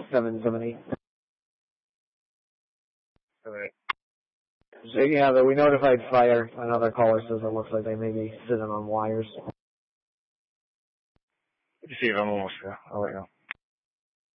778. Alright. So, yeah, we notified fire. Another caller says it looks like they may be sitting on wires. Let me see if I'm almost there. I'll let you know.